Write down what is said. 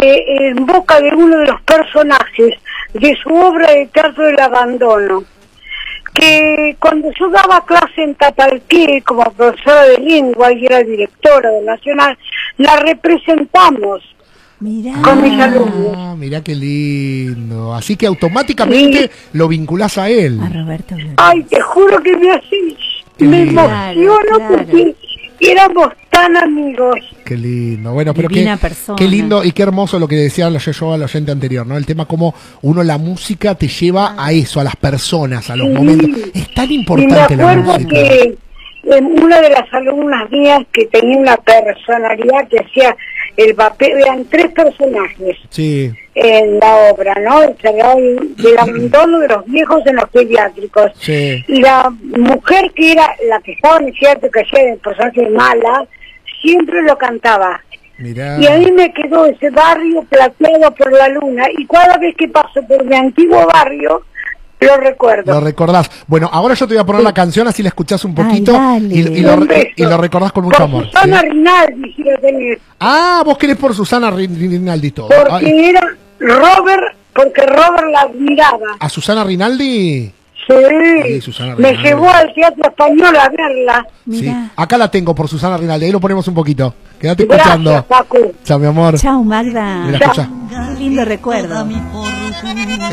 en boca de uno de los personajes de su obra de teatro del abandono, que cuando yo daba clase en Tatalqué como profesora de lengua y era directora del Nacional, la representamos. Mirá. Con mis alumnos. Mirá qué lindo. Así que automáticamente lo vinculás a él. A Roberto Gloria. Ay, te juro que me emociono claro. porque éramos tan amigos. Qué lindo. Bueno, pero Divina persona. qué lindo y qué hermoso lo que decía yo al oyente anterior, ¿no? El tema como uno, la música te lleva a eso, a las personas, a los momentos. Es tan importante y me la acuerdo música. que una de las alumnas mías que tenía una personalidad que hacía el papel, eran 3 personajes Sí. en la obra, ¿no? Del abandono de los viejos en los pediátricos. Sí. Y la mujer que era la que estaba en el teatro, que hacía el personaje mala, siempre lo cantaba. Mirá. Y a mí me quedó ese barrio plateado por la luna, y cada vez que paso por mi antiguo barrio, lo recuerdo. Lo recordás. Bueno, ahora yo te voy a poner la canción, así la escuchás un poquito. Ay, dale. y lo recordás con mucho por amor. Susana ¿sí? Rinaldi, si lo tenés. Ah, vos querés por Susana Rinaldi todo. Porque Ay, era Robert, porque Robert la admiraba. ¿a Susana Rinaldi? Sí, Susana me Rinaldi. llevó al Teatro Español a verla. Sí. Mirá. Acá la tengo por Susana Rinaldi, ahí lo ponemos un poquito. Quédate Gracias, escuchando. Paco. Chao, mi amor. Chao, Magda. Mira, escucha. Lindo recuerdo.